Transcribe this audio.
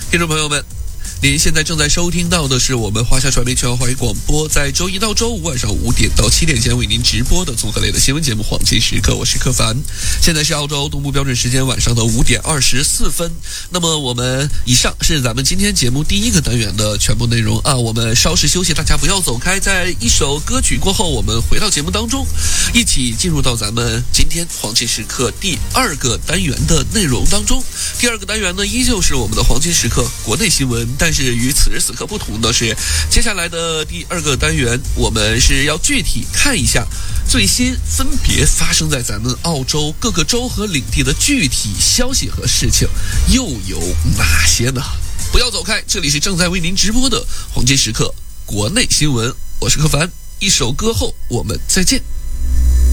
听众朋友们，您现在正在收听到的是我们华夏传媒全华语广播在周一到周五晚上5点到7点间为您直播的综合类的新闻节目《黄金时刻》，我是柯凡。现在是澳洲东部标准时间晚上的5点24分。那么我们以上是咱们今天节目第一个单元的全部内容啊。我们稍事休息，大家不要走开。在一首歌曲过后，我们回到节目当中，一起进入到咱们今天黄金时刻第二个单元的内容当中。第二个单元呢，依旧是我们的黄金时刻国内新闻，但是与此时此刻不同的是，接下来的第二个单元，我们是要具体看一下最新分别发生在咱们澳洲各个州和领地的具体消息和事情又有哪些呢？不要走开，这里是正在为您直播的黄金时刻国内新闻，我是柯凡。一首歌后，我们再见。